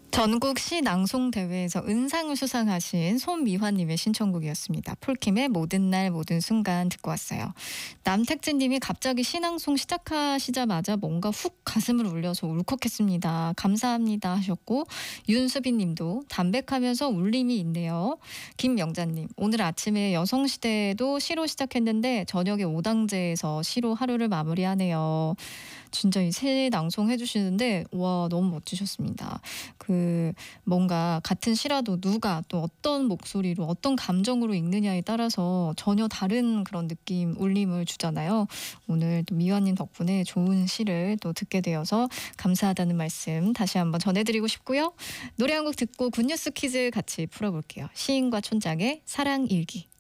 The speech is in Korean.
전국 시 낭송 대회에서 은상을 수상하신 손미화님의 신청곡이었습니다. 폴킴의 모든 날 모든 순간 듣고 왔어요. 남택진님이 갑자기 시낭송 시작하시자마자 뭔가 훅 가슴을 울려서 울컥했습니다. 감사합니다 하셨고, 윤수빈님도 담백하면서 울림이 있네요. 김영자님, 오늘 아침에 여성시대에도 시로 시작했는데 저녁에 오당제에서 시로 하루를 마무리하네요. 진짜 이 새 낭송 해주시는데 와, 너무 멋지셨습니다. 뭔가 같은 시라도 누가 또 어떤 목소리로 어떤 감정으로 읽느냐에 따라서 전혀 다른 그런 느낌, 울림을 주잖아요. 오늘 또 미화님 덕분에 좋은 시를 또 듣게 되어서 감사하다는 말씀 다시 한번 전해드리고 싶고요. 노래 한 곡 듣고 굿뉴스 퀴즈 같이 풀어볼게요. 시인과 촌장의 사랑일기.